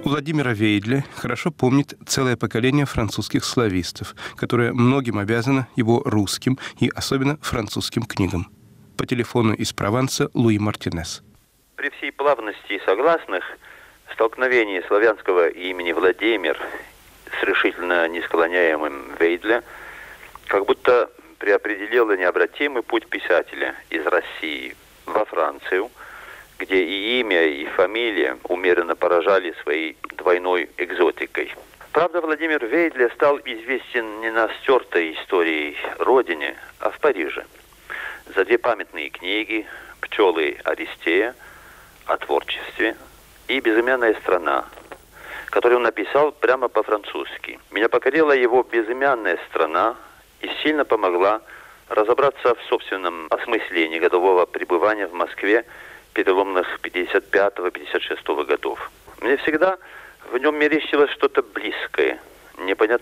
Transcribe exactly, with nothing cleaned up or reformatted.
Владимира Вейдля хорошо помнит целое поколение французских славистов, которое многим обязано его русским и особенно французским книгам. По телефону из Прованса Луи Мартинес. При всей плавности согласных столкновение славянского имени Владимир с решительно несклоняемым Вейдля как будто преопределило необратимый путь писателя из России во Францию, где и имя, и фамилия умеренно поражали своей двойной экзотикой. Правда, Владимир Вейдля стал известен не на стертой историей родине, а в Париже. За две памятные книги «Пчелы Аристея» о творчестве и «Безымянная страна», которую он написал прямо по-французски. Меня покорила его «Безымянная страна» и сильно помогла разобраться в собственном осмыслении годового пребывания в Москве переломных пятьдесят пятого — пятьдесят шестого годов. Мне всегда в нем мерещилось что-то близкое, непонятно